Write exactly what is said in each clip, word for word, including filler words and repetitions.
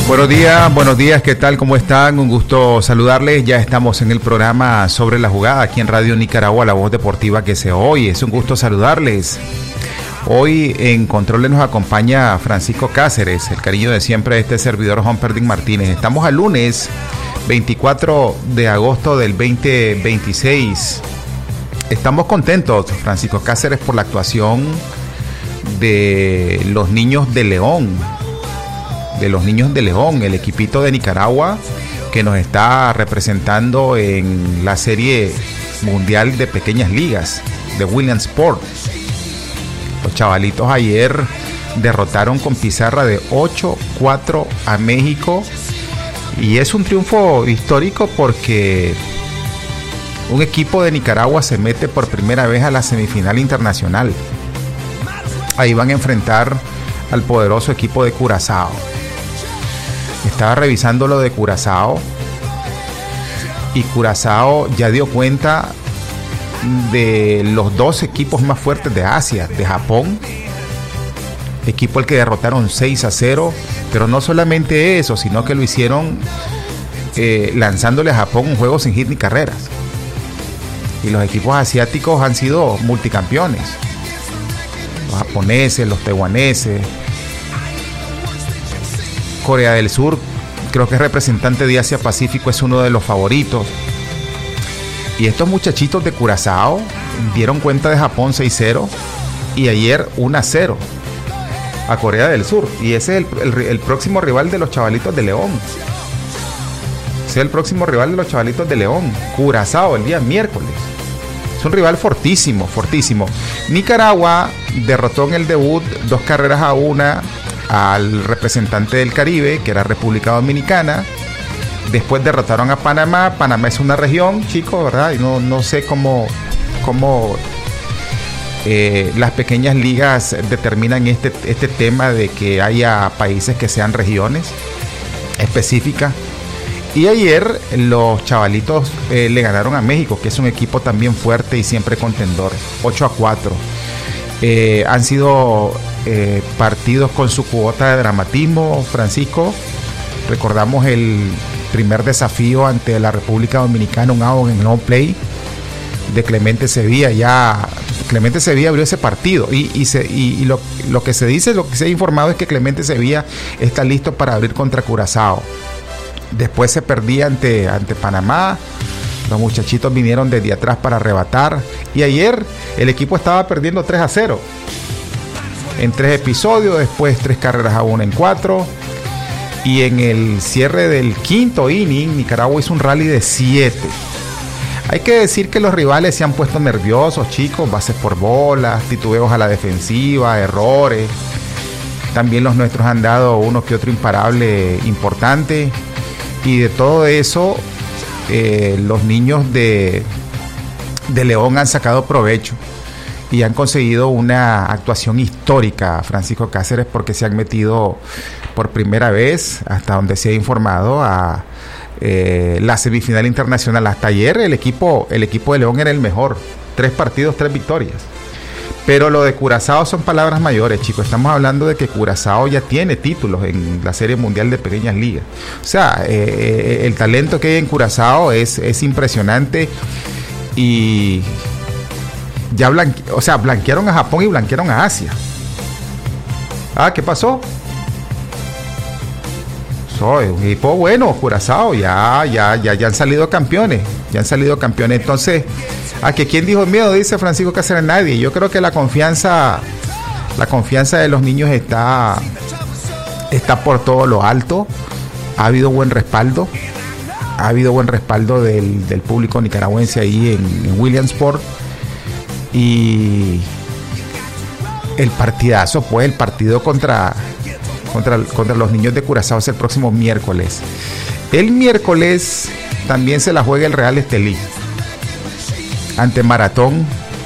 Buenos días, buenos días, ¿qué tal? ¿Cómo están? Un gusto saludarles. Ya estamos en el programa Sobre la Jugada, aquí en Radio Nicaragua, la voz deportiva que se oye. Es un gusto saludarles. Hoy en Controles nos acompaña Francisco Cáceres, el cariño de siempre de este servidor Juan Perdín Martínez. Estamos al lunes veinticuatro de agosto del veinte veintiséis. Estamos contentos, Francisco Cáceres, por la actuación de los niños de León. de los niños de León, el equipito de Nicaragua que nos está representando en la serie mundial de pequeñas ligas de Williamsport. Los chavalitos ayer derrotaron con pizarra de ocho cuatro a México y es un triunfo histórico porque un equipo de Nicaragua se mete por primera vez a la semifinal internacional. Ahí van a enfrentar al poderoso equipo de Curazao. Estaba revisando lo de Curazao y Curazao ya dio cuenta de los dos equipos más fuertes de Asia, de Japón, equipo al que derrotaron seis a cero, pero no solamente eso, sino que lo hicieron eh, lanzándole a Japón un juego sin hit ni carreras. Y los equipos asiáticos han sido multicampeones, los japoneses, los taiwaneses. Corea del Sur, creo que es representante de Asia Pacífico, es uno de los favoritos. Y estos muchachitos de Curazao dieron cuenta de Japón seis cero y ayer uno a cero a Corea del Sur. Y ese es el, el, el próximo rival de los chavalitos de León. Ese es el próximo rival de los chavalitos de León. Curazao, el día miércoles. Es un rival fortísimo, fortísimo. Nicaragua derrotó en el debut dos carreras a una al representante del Caribe, que era República Dominicana. Después derrotaron a Panamá. Panamá es una región, chicos, ¿verdad? Y no, no sé cómo, cómo eh, las pequeñas ligas determinan este, este tema de que haya países que sean regiones específicas. Y ayer los chavalitos eh, le ganaron a México, que es un equipo también fuerte y siempre contendor, ocho a cuatro. Eh, han sido eh, partidos con su cuota de dramatismo, Francisco. Recordamos el primer desafío ante la República Dominicana, un out en no play de Clemente Sevilla. Ya Clemente Sevilla abrió ese partido y, y, se, y, y lo, lo que se dice, lo que se ha informado es que Clemente Sevilla está listo para abrir contra Curazao. Después se perdía ante, ante Panamá. Los muchachitos vinieron desde atrás para arrebatar. Y ayer el equipo estaba perdiendo tres a cero. En tres episodios, después tres carreras a una en cuatro. Y en el cierre del quinto inning, Nicaragua hizo un rally de siete. Hay que decir que los rivales se han puesto nerviosos, chicos. Bases por bolas, titubeos a la defensiva, errores. También los nuestros han dado uno que otro imparable importante. Y de todo eso, eh, los niños de, de León han sacado provecho y han conseguido una actuación histórica, Francisco Cáceres, porque se han metido por primera vez, hasta donde se ha informado, a eh, la semifinal internacional. Hasta ayer el equipo, el equipo de León era el mejor. Tres partidos, tres victorias. Pero lo de Curazao son palabras mayores, chicos. Estamos hablando de que Curazao ya tiene títulos en la Serie Mundial de Pequeñas Ligas. O sea, eh, el talento que hay en Curazao es, es impresionante. Y ya blanque, o sea, blanquearon a Japón y blanquearon a Asia. Ah, ¿qué pasó? Soy un equipo bueno, Curazao. Ya, ya, ya, ya han salido campeones. Ya han salido campeones. Entonces, ¿a que quién dijo miedo? Dice Francisco Cáceres, nadie. Yo creo que la confianza, la confianza de los niños está, está por todo lo alto. Ha habido buen respaldo. Ha habido buen respaldo del, del público nicaragüense ahí en, en Williamsport. Y el partidazo, pues, el partido contra, contra, contra los niños de Curazao es el próximo miércoles. El miércoles también se la juega el Real Estelí ante Maratón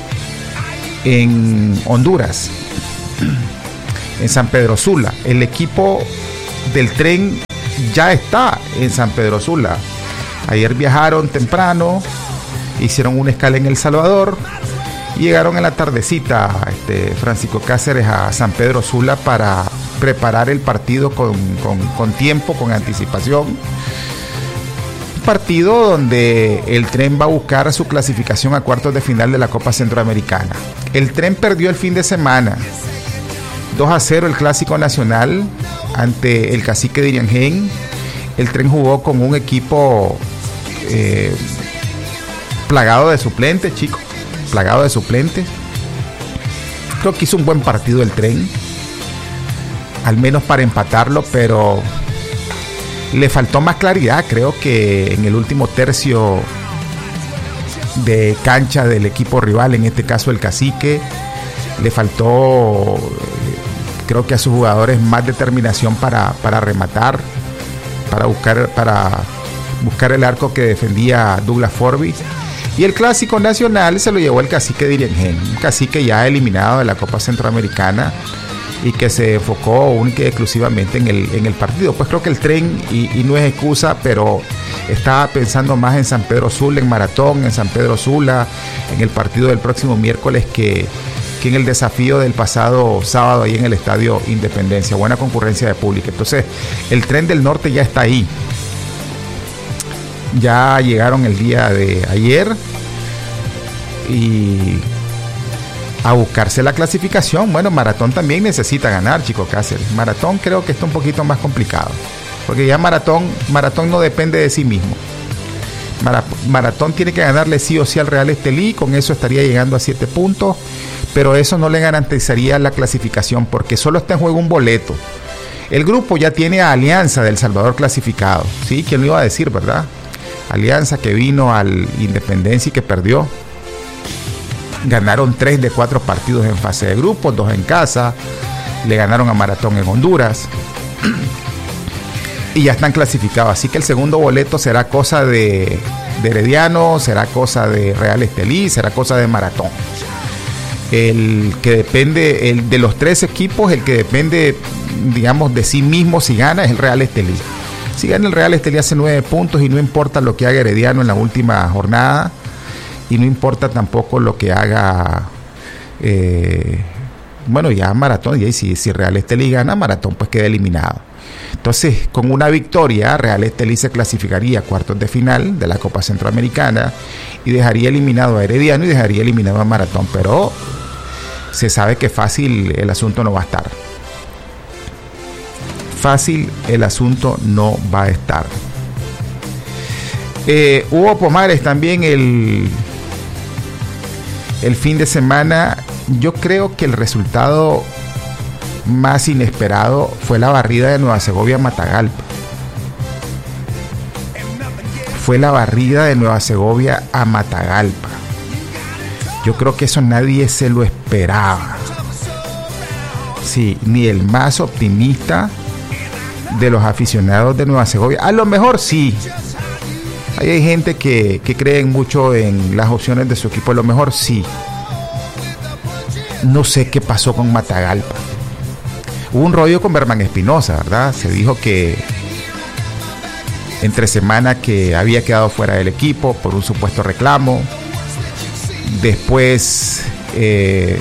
en Honduras, en San Pedro Sula. El equipo del Tren ya está en San Pedro Sula. Ayer viajaron temprano, hicieron una escala en El Salvador y llegaron en la tardecita, este, Francisco Cáceres, a San Pedro Sula para preparar el partido con, con, con tiempo, con anticipación. Un partido donde el Tren va a buscar su clasificación a cuartos de final de la Copa Centroamericana. El Tren perdió el fin de semana dos a cero el Clásico Nacional ante el Cacique de Iriangén. El Tren jugó con un equipo eh, plagado de suplentes, chicos, plagado de suplentes. Creo que hizo un buen partido el Tren, al menos para empatarlo, pero le faltó más claridad. Creo que en el último tercio de cancha del equipo rival, en este caso el Cacique, le faltó, creo que a sus jugadores, más determinación para, para rematar, para buscar, para buscar el arco que defendía Douglas Forby. Y el Clásico Nacional se lo llevó el Cacique de Iriangén, un Cacique ya eliminado de la Copa Centroamericana y que se enfocó única y exclusivamente en el, en el partido. Pues creo que el Tren, y, y no es excusa, pero estaba pensando más en San Pedro Sula, en Maratón, en San Pedro Sula, en el partido del próximo miércoles que, que en el desafío del pasado sábado ahí en el Estadio Independencia. Buena concurrencia de público. Entonces, el Tren del Norte ya está ahí. Ya llegaron el día de ayer y a buscarse la clasificación. Bueno, Maratón también necesita ganar, Chico Cáceres. Maratón creo que está un poquito más complicado, porque ya Maratón, Maratón no depende de sí mismo. Maratón tiene que ganarle sí o sí al Real Estelí, con eso estaría llegando a siete puntos, pero eso no le garantizaría la clasificación, porque solo está en juego un boleto. El grupo ya tiene a Alianza del Salvador clasificado, ¿sí? ¿Quién lo iba a decir, verdad? Alianza, que vino al Independencia y que perdió. Ganaron tres de cuatro partidos en fase de grupos, dos en casa. Le ganaron a Maratón en Honduras. Y ya están clasificados. Así que el segundo boleto será cosa de, de Herediano, será cosa de Real Estelí, será cosa de Maratón. El que depende, el de los tres equipos, el que depende, digamos, de sí mismo si gana es el Real Estelí. Si gana el Real Estelí hace nueve puntos y no importa lo que haga Herediano en la última jornada, y no importa tampoco lo que haga eh, bueno, ya Maratón, y si, si Real Estelí gana, Maratón pues queda eliminado. Entonces, con una victoria, Real Estelí se clasificaría a cuartos de final de la Copa Centroamericana y dejaría eliminado a Herediano y dejaría eliminado a Maratón, pero se sabe que fácil el asunto no va a estar. Fácil el asunto no va a estar. Eh, hubo Pomares también el, el fin de semana. Yo creo que el resultado más inesperado fue la barrida de Nueva Segovia a Matagalpa. Fue la barrida de Nueva Segovia a Matagalpa. Yo creo que eso nadie se lo esperaba. Sí, ni el más optimista de los aficionados de Nueva Segovia. A lo mejor sí. Ahí hay gente que, que cree mucho en las opciones de su equipo. A lo mejor sí. No sé qué pasó con Matagalpa. Hubo un rollo con Berman Espinosa, ¿verdad? Se dijo que entre semana que había quedado fuera del equipo por un supuesto reclamo. Después eh,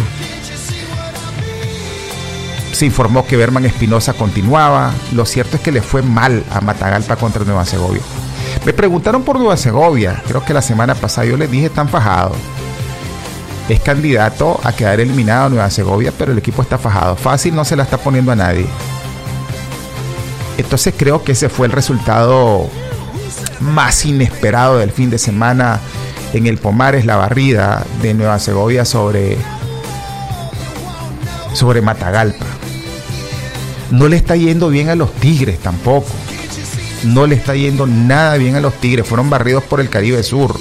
se informó que Berman Espinosa continuaba. Lo cierto es que le fue mal a Matagalpa contra Nueva Segovia. Me preguntaron por Nueva Segovia. Creo que la semana pasada yo les dije, están fajados. Es candidato a quedar eliminado Nueva Segovia, pero el equipo está fajado. Fácil no se la está poniendo a nadie. Entonces creo que ese fue el resultado más inesperado del fin de semana en el Pomares, la barrida de Nueva Segovia sobre, sobre Matagalpa. No le está yendo bien a los Tigres tampoco. No le está yendo nada bien a los Tigres. Fueron barridos por el Caribe Sur.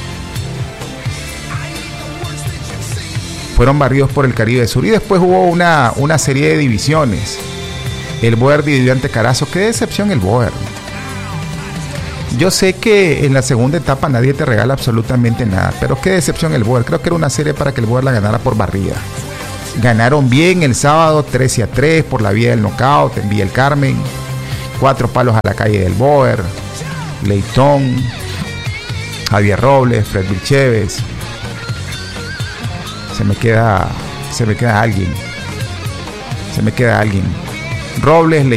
Fueron barridos por el Caribe Sur. Y después hubo una, una serie de divisiones. El Boer dividió ante Carazo. Qué decepción el Boer. Yo sé que en la segunda etapa nadie te regala absolutamente nada, pero qué decepción el Boer. Creo que era una serie para que el Boer la ganara por barrida. Ganaron bien el sábado trece a tres por la vía del knockout en Villa El Carmen. Cuatro palos a la calle del Boer. Leitón, Javier Robles, Fred Vilchévez. Se me queda, se me queda alguien. Se me queda alguien. Robles le